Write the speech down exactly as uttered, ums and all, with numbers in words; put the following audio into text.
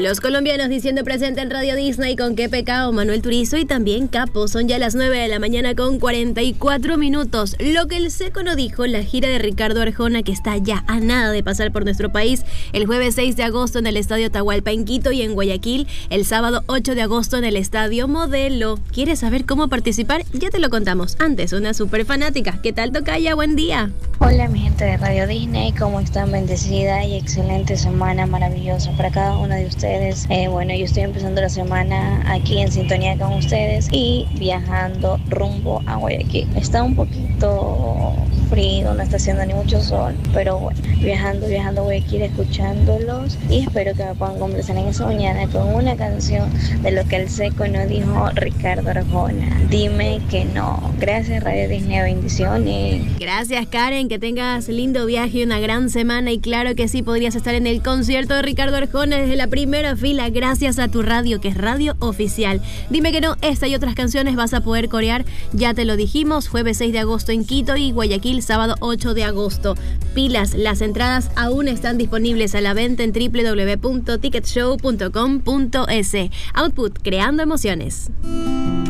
Los colombianos diciendo presente en Radio Disney con Qué Pecado, Manuel Turizo y también Capo. Son ya las nueve de la mañana con cuarenta y cuatro minutos. Lo que el Seco no dijo, la gira de Ricardo Arjona, que está ya a nada de pasar por nuestro país, el jueves seis de agosto en el Estadio Atahualpa en Quito y en Guayaquil, el sábado ocho de agosto en el Estadio Modelo. ¿Quieres saber cómo participar? Ya te lo contamos. Antes, una super fanática. ¿Qué tal, tocaya? Buen día. Hola mi gente de Radio Disney, ¿cómo están? Bendecida y excelente semana, maravillosa para cada uno de ustedes. Eh, bueno, yo estoy empezando la semana aquí en sintonía con ustedes y viajando rumbo a Guayaquil. Está un poquito frío, no está haciendo ni mucho sol, pero bueno, viajando, viajando a Guayaquil, escuchándolos y espero que me puedan complacer en esa mañana con una canción de Lo que el Seco no dijo, Ricardo Arjona. Dime que no. Gracias Radio Disney, bendiciones. Gracias Karen, que tengas lindo viaje y una gran semana, y claro que sí, podrías estar en el concierto de Ricardo Arjona desde la primera fila gracias a tu radio, que es Radio Oficial. Dime que no, esta y otras canciones vas a poder corear, ya te lo dijimos, jueves seis de agosto en Quito y Guayaquil, sábado ocho de agosto. Pilas, las entradas aún están disponibles a la venta en doble u doble u doble u punto ticket show punto com punto es. Output, creando emociones.